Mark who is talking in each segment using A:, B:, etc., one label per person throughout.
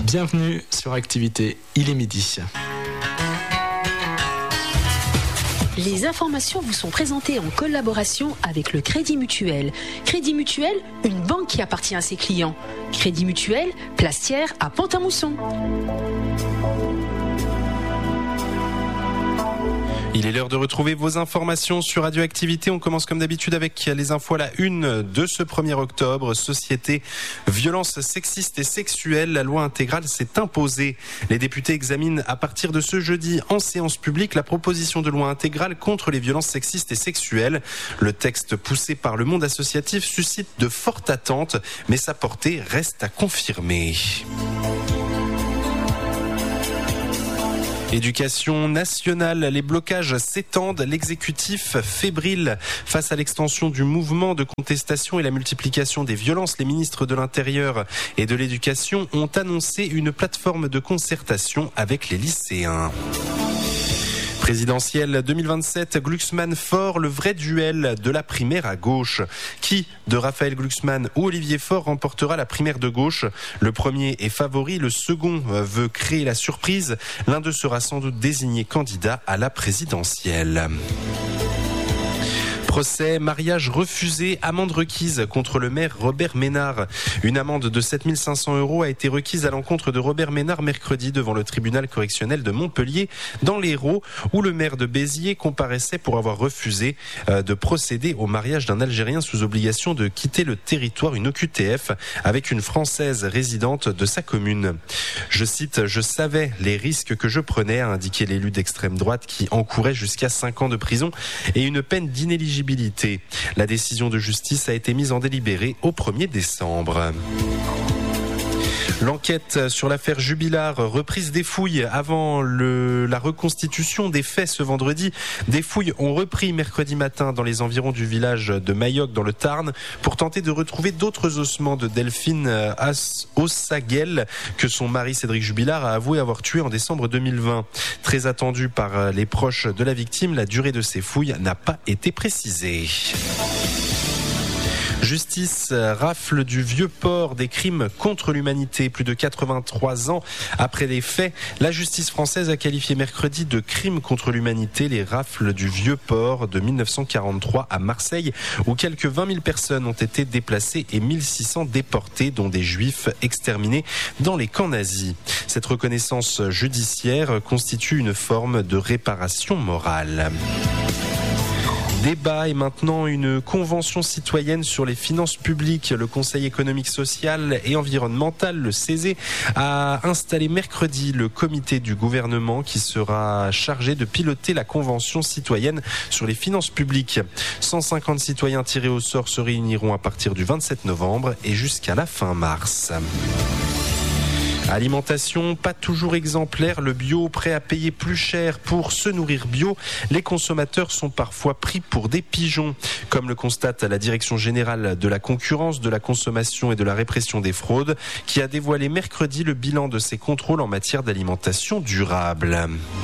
A: Bienvenue sur Activité, il est midi.
B: Les informations vous sont présentées en collaboration avec le Crédit Mutuel. Crédit Mutuel, une banque qui appartient à ses clients. Crédit Mutuel, place Thiers à Pont-à-Mousson.
C: Il est l'heure de retrouver vos informations sur Radioactivité. On commence comme d'habitude avec les infos à la une de ce 1er octobre. Société, violences sexistes et sexuelles. La loi intégrale s'est imposée. Les députés examinent à partir de ce jeudi en séance publique la proposition de loi intégrale contre les violences sexistes et sexuelles. Le texte poussé par le monde associatif suscite de fortes attentes, mais sa portée reste à confirmer. Éducation nationale, les blocages s'étendent, l'exécutif fébrile face à l'extension du mouvement de contestation et la multiplication des violences. Les ministres de l'Intérieur et de l'Éducation ont annoncé une plateforme de concertation avec les lycéens. Présidentielle 2027, Glucksmann Faure, le vrai duel de la primaire à gauche. Qui de Raphaël Glucksmann ou Olivier Faure remportera la primaire de gauche? Le premier est favori, le second veut créer la surprise. L'un d'eux sera sans doute désigné candidat à la présidentielle. Procès, mariage refusé, amende requise contre le maire Robert Ménard. Une amende de 7 500 € a été requise à l'encontre de Robert Ménard mercredi devant le tribunal correctionnel de Montpellier dans l'Hérault, où le maire de Béziers comparaissait pour avoir refusé de procéder au mariage d'un Algérien sous obligation de quitter le territoire, une OQTF, avec une Française résidente de sa commune. Je cite, « Je savais les risques que je prenais », a indiqué l'élu d'extrême droite qui encourait jusqu'à 5 ans de prison et une peine d'inéligibilité. La décision de justice a été mise en délibéré au 1er décembre. L'enquête sur l'affaire Jubilard, reprise des fouilles avant la reconstitution des faits ce vendredi. Des fouilles ont repris mercredi matin dans les environs du village de Mayoc dans le Tarn pour tenter de retrouver d'autres ossements de Delphine Ossaguel que son mari Cédric Jubilard a avoué avoir tué en décembre 2020. Très attendu par les proches de la victime, la durée de ces fouilles n'a pas été précisée. Justice, rafle du Vieux-Port, des crimes contre l'humanité. Plus de 83 ans après les faits, la justice française a qualifié mercredi de crimes contre l'humanité les rafles du Vieux-Port de 1943 à Marseille, où quelques 20 000 personnes ont été déplacées et 1600 déportées, dont des juifs exterminés dans les camps nazis. Cette reconnaissance judiciaire constitue une forme de réparation morale. Débat et maintenant une convention citoyenne sur les finances publiques. Le Conseil économique, social et environnemental, le CESE, a installé mercredi le comité du gouvernement qui sera chargé de piloter la convention citoyenne sur les finances publiques. 150 citoyens tirés au sort se réuniront à partir du 27 novembre et jusqu'à la fin mars. Alimentation, pas toujours exemplaire, le bio prêt à payer plus cher pour se nourrir bio. Les consommateurs sont parfois pris pour des pigeons, comme le constate la Direction générale de la concurrence, de la consommation et de la répression des fraudes, qui a dévoilé mercredi le bilan de ses contrôles en matière d'alimentation durable.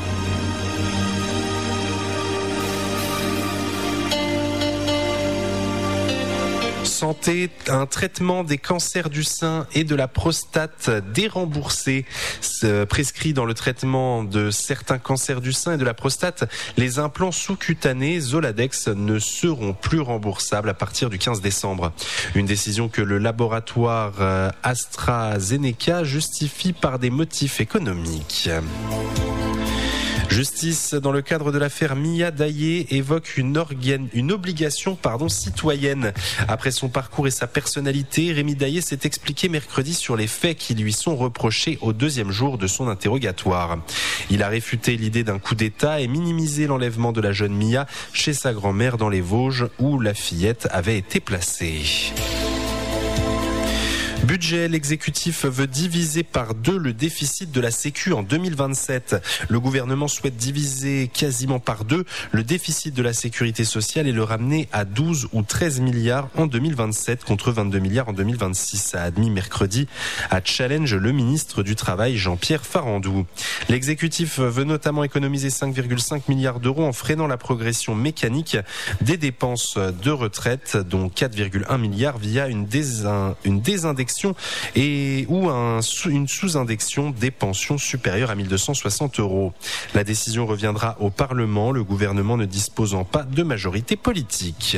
C: Santé, un traitement des cancers du sein et de la prostate déremboursé. Prescrit dans le traitement de certains cancers du sein et de la prostate, les implants sous-cutanés Zoladex ne seront plus remboursables à partir du 15 décembre. Une décision que le laboratoire AstraZeneca justifie par des motifs économiques. Justice, dans le cadre de l'affaire Mia Daillé, évoque une obligation citoyenne. Après son parcours et sa personnalité, Rémi Daillé s'est expliqué mercredi sur les faits qui lui sont reprochés au 2e jour de son interrogatoire. Il a réfuté l'idée d'un coup d'État et minimisé l'enlèvement de la jeune Mia chez sa grand-mère dans les Vosges où la fillette avait été placée. Budget, l'exécutif veut diviser par 2 le déficit de la Sécu en 2027. Le gouvernement souhaite diviser quasiment par 2 le déficit de la sécurité sociale et le ramener à 12 ou 13 milliards en 2027 contre 22 milliards en 2026, a admis mercredi à Challenge le ministre du Travail Jean-Pierre Farandou. L'exécutif veut notamment économiser 5,5 milliards d'euros en freinant la progression mécanique des dépenses de retraite, dont 4,1 milliards via une désindexation indexation ou une sous-indexation des pensions supérieures à 1 260 €. La décision reviendra au Parlement, le gouvernement ne disposant pas de majorité politique.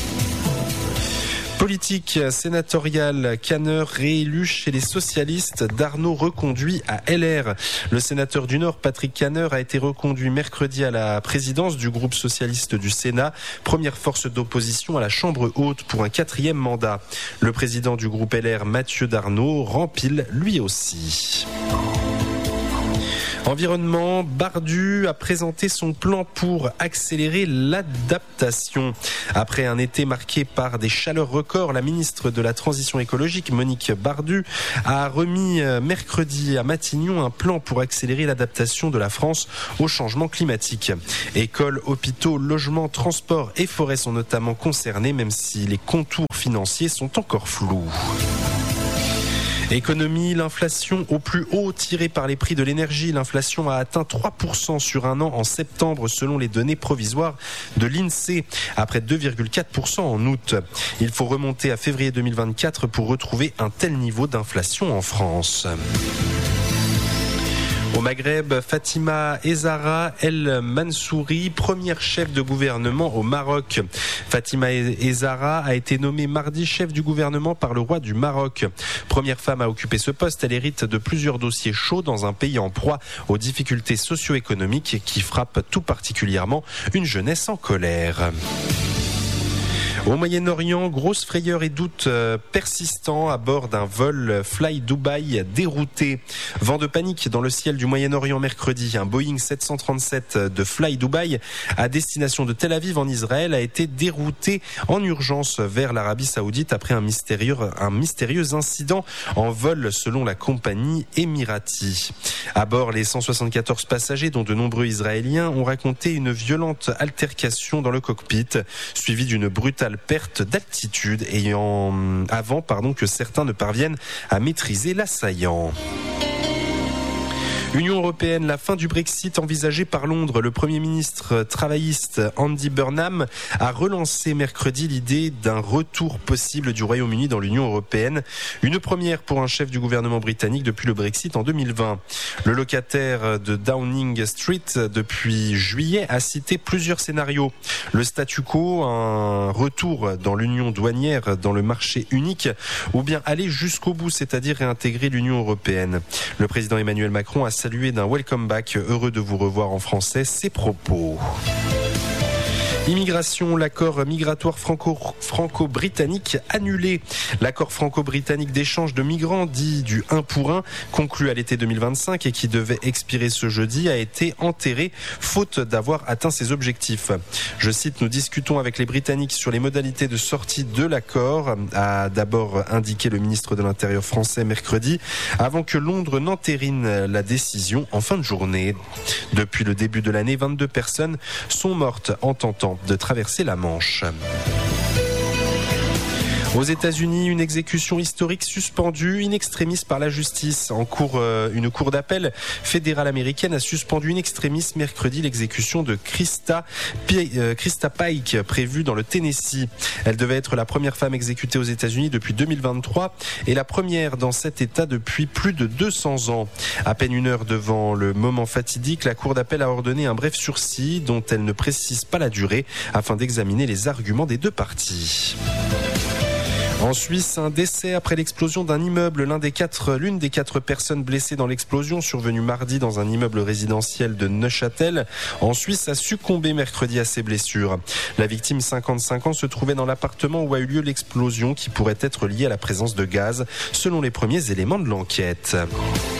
C: Politique sénatoriale, Kanner réélu chez les socialistes, Darnaud reconduit à LR. Le sénateur du Nord, Patrick Kanner, a été reconduit mercredi à la présidence du groupe socialiste du Sénat, première force d'opposition à la Chambre haute pour un 4e mandat. Le président du groupe LR, Mathieu Darnaud, rempile lui aussi. Environnement, Bardu a présenté son plan pour accélérer l'adaptation. Après un été marqué par des chaleurs records, la ministre de la Transition écologique, Monique Bardu, a remis mercredi à Matignon un plan pour accélérer l'adaptation de la France au changement climatique. Écoles, hôpitaux, logements, transports et forêts sont notamment concernés, même si les contours financiers sont encore flous. Économie, l'inflation au plus haut tirée par les prix de l'énergie. L'inflation a atteint 3% sur un an en septembre selon les données provisoires de l'INSEE, après 2,4% en août. Il faut remonter à février 2024 pour retrouver un tel niveau d'inflation en France. Au Maghreb, Fatima Ezara El Mansouri, première chef de gouvernement au Maroc. Fatima Ezara a été nommée mardi chef du gouvernement par le roi du Maroc. Première femme à occuper ce poste, elle hérite de plusieurs dossiers chauds dans un pays en proie aux difficultés socio-économiques qui frappent tout particulièrement une jeunesse en colère. Au Moyen-Orient, grosse frayeur et doute persistants à bord d'un vol Fly Dubai dérouté. Vent de panique dans le ciel du Moyen-Orient mercredi. Un Boeing 737 de Fly Dubai à destination de Tel Aviv en Israël a été dérouté en urgence vers l'Arabie Saoudite après un mystérieux incident en vol selon la compagnie Emirati. À bord, les 174 passagers, dont de nombreux Israéliens, ont raconté une violente altercation dans le cockpit, suivie d'une brutale perte d'altitude avant que certains ne parviennent à maîtriser l'assaillant. Union européenne, la fin du Brexit envisagée par Londres. Le Premier ministre travailliste Andy Burnham a relancé mercredi l'idée d'un retour possible du Royaume-Uni dans l'Union européenne. Une première pour un chef du gouvernement britannique depuis le Brexit en 2020. Le locataire de Downing Street depuis juillet a cité plusieurs scénarios. Le statu quo, un retour dans l'union douanière, dans le marché unique, ou bien aller jusqu'au bout, c'est-à-dire réintégrer l'Union européenne. Le président Emmanuel Macron a salué d'un welcome back, heureux de vous revoir en français, ses propos. Immigration, l'accord migratoire franco-britannique annulé. L'accord franco-britannique d'échange de migrants, dit du 1 pour 1, conclu à l'été 2025 et qui devait expirer ce jeudi, a été enterré, faute d'avoir atteint ses objectifs. Je cite, nous discutons avec les Britanniques sur les modalités de sortie de l'accord, a d'abord indiqué le ministre de l'Intérieur français mercredi, avant que Londres n'entérine la décision en fin de journée. Depuis le début de l'année, 22 personnes sont mortes en tentant de traverser la Manche. Aux États-Unis, une exécution historique suspendue in extremis par la justice. Une cour d'appel fédérale américaine a suspendu in extremis mercredi l'exécution de Krista Pike, prévue dans le Tennessee. Elle devait être la première femme exécutée aux États-Unis depuis 2023 et la première dans cet État depuis plus de 200 ans. À peine une heure devant le moment fatidique, la cour d'appel a ordonné un bref sursis dont elle ne précise pas la durée afin d'examiner les arguments des deux parties. En Suisse, un décès après l'explosion d'un immeuble. L'une des quatre personnes blessées dans l'explosion survenue mardi dans un immeuble résidentiel de Neuchâtel, en Suisse, a succombé mercredi à ses blessures. La victime, 55 ans, se trouvait dans l'appartement où a eu lieu l'explosion qui pourrait être liée à la présence de gaz, selon les premiers éléments de l'enquête.